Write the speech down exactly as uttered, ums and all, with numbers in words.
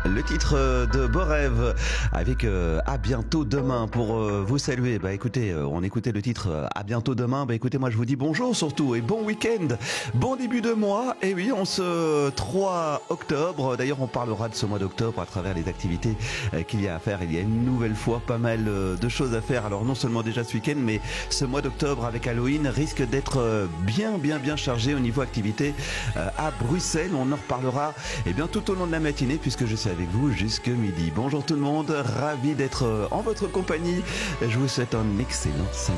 Le titre de Beau Rêve avec euh, À bientôt demain pour euh, vous saluer. Bah écoutez, euh, on écoutait le titre euh, À bientôt demain. Bah écoutez, moi je vous dis bonjour surtout et bon week-end, bon début de mois. Et oui, on se trois octobre. D'ailleurs, on parlera de ce mois d'octobre à travers les activités euh, qu'il y a à faire. Il y a une nouvelle fois pas mal euh, de choses à faire. Alors non seulement déjà ce week-end, mais ce mois d'octobre avec Halloween risque d'être euh, bien bien bien chargé au niveau activité euh, à Bruxelles. On en reparlera eh bien tout au long de la matinée puisque je suis avec vous jusque midi. Bonjour tout le monde, ravi d'être en votre compagnie. Je vous souhaite un excellent samedi.